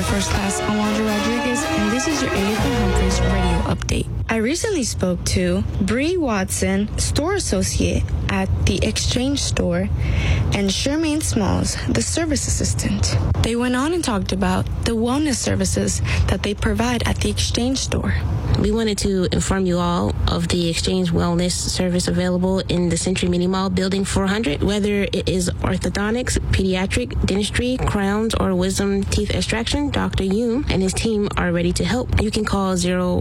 First Class, Alondra Rodriguez, and this is your AFN Humphreys radio update. I recently spoke to Bree Watson, store associate at the Exchange store, and Charmaine Smalls, the service assistant. They went on and talked about the wellness services that they provide at the Exchange store. We wanted to inform you all of the Exchange Wellness service available in the Century Mini Mall Building 400. Whether it is orthodontics, pediatric, dentistry, crowns, or wisdom teeth extraction, Dr. Yoon and his team are ready to help. You can call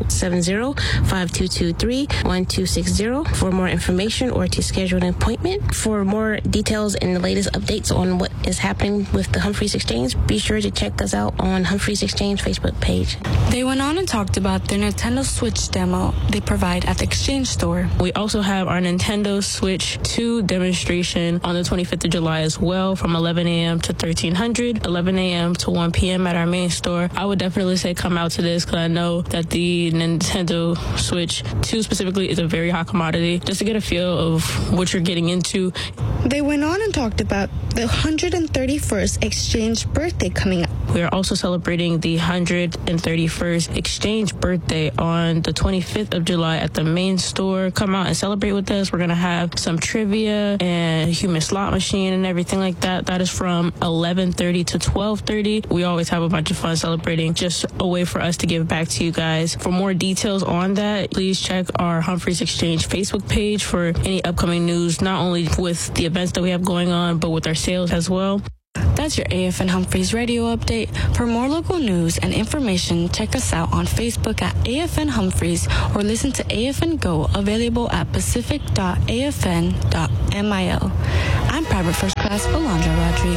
070-5223-1260 for more information or to schedule an appointment. For more details and the latest updates on what is happening with the Humphreys Exchange, be sure to check us out on Humphreys Exchange Facebook page. They went on and talked about their Nintendo Switch demo they provide at the Exchange store. We also have our Nintendo Switch 2 demonstration on the 25th of July as well, from 11 a.m. to 1300, 11 a.m. to 1 p.m. at our main store. I would definitely say come out to this because I know that the Nintendo Switch 2 specifically is a very hot commodity, just to get a feel of what you're getting into. They went on and talked about the 131st Exchange birthday coming up. We are also celebrating the 131st Exchange birthday on the 25th of July at the main store. Come out and celebrate with us. We're going to have some trivia and human slot machine and everything like that. That is from 11:30 to 12:30. We always have a bunch of fun celebrating, just a way for us to give back to you guys. For more details on that, please check our Humphreys Exchange Facebook page for any upcoming news, not only with the events that we have going on, but with our sales as well. That's your AFN Humphreys radio update. For more local news and information, check us out on Facebook at AFN Humphreys or listen to AFN Go, available at pacific.afn.mil. I'm Private First Class Alondra Rodriguez.